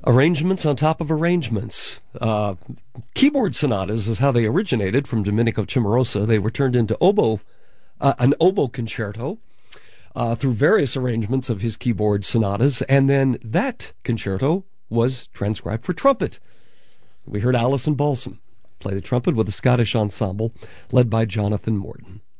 arrangements on top of arrangements. Keyboard sonatas is how they originated from Domenico Cimarosa. They were turned into an oboe concerto through various arrangements of his keyboard sonatas, and then that concerto was transcribed for trumpet. We heard Alison Balsam play the trumpet with a Scottish ensemble led by Jonathan Morton.